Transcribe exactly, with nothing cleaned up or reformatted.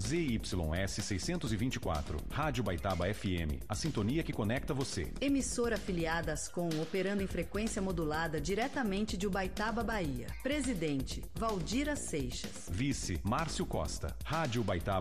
Z Y S seiscentos e vinte e quatro, Rádio Baitaba F M, a sintonia que conecta você. Emissora afiliada Ascom, operando em frequência modulada diretamente de Ubaitaba, Bahia. Presidente, Valdira Seixas. Vice, Márcio Costa. Rádio Baitaba